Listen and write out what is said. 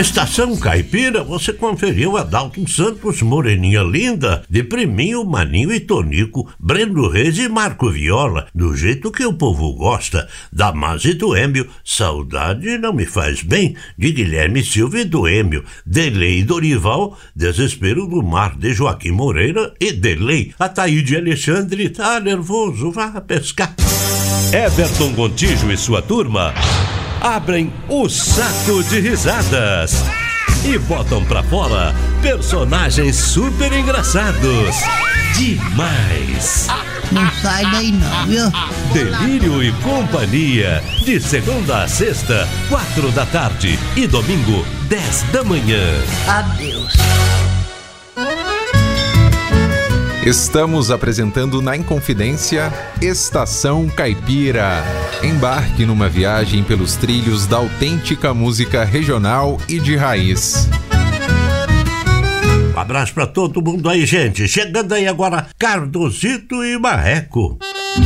Estação Caipira, você conferiu Adalto Santos, Moreninha Linda, de Priminho, Maninho e Tonico, Breno Reis e Marco Viola, do jeito que o povo gosta. Damásio e do Êmio, Saudade Não Me Faz Bem, de Guilherme Silva e do Êmio. Delay e Dorival, Desespero do Mar, de Joaquim Moreira e Delay. Ataíde Alexandre, tá nervoso, vá pescar. Everton Gontijo e sua turma abrem o saco de risadas e botam pra fora personagens super engraçados. Demais! Não sai daí não, viu? Delírio e Companhia, de segunda a sexta, 4 da tarde e domingo, 10 da manhã. Adeus. Estamos apresentando na Inconfidência Estação Caipira. Embarque numa viagem pelos trilhos da autêntica música regional e de raiz. Um abraço pra todo mundo aí, gente. Chegando aí agora, Cardosito e Marreco.